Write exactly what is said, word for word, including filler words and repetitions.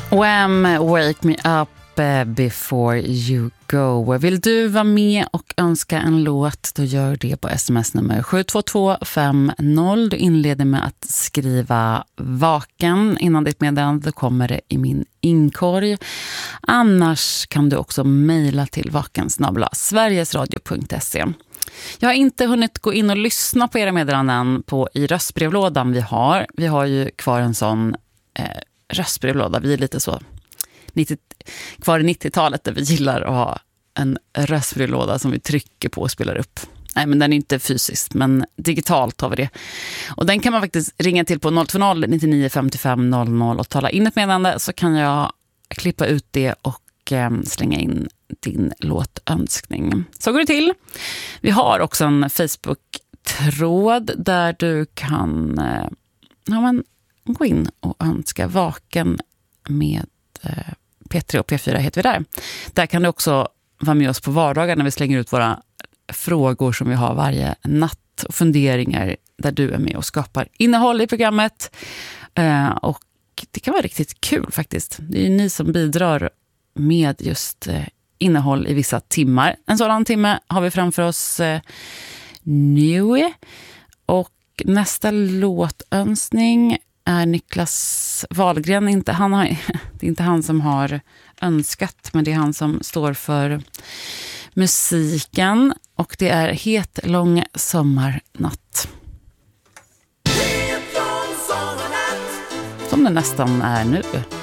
Wham! Wake me up before you go. Vill du vara med och önska en låt, då gör det på sms-nummer sju två två fem noll. Du inleder med att skriva vaken innan ditt meddelande, då kommer det i min inkorg. Annars kan du också mejla till vaken snabel-a sverigesradio punkt se. Jag har inte hunnit gå in och lyssna på era meddelanden på i röstbrevlådan vi har. Vi har ju kvar en sån eh, röstbrevlåda. Vi är lite så nittio, kvar i nittiotalet där vi gillar att ha en röstbrevlåda som vi trycker på och spelar upp. Nej, men den är inte fysiskt, men digitalt har vi det. Och den kan man faktiskt ringa till på noll två noll nittionio femtiofem noll noll och tala in ett meddelande, så kan jag klippa ut det och eh, slänga in din låtönskning. Så går det till. Vi har också en Facebook-tråd där du kan eh, ja, men, gå in och önska vaken med eh, P tre och P fyra heter vi där. Där kan du också vara med oss på vardagar när vi slänger ut våra frågor som vi har varje natt och funderingar där du är med och skapar innehåll i programmet. Eh, och det kan vara riktigt kul faktiskt. Det är ju ni som bidrar med just eh, innehåll i vissa timmar. En sådan timme har vi framför oss eh, nu. Och nästa låtönskning är Niklas Wahlgren. Inte, han har, det är inte han som har önskat, men det är han som står för musiken. Och det är Het lång sommarnatt. Som det nästan är nu.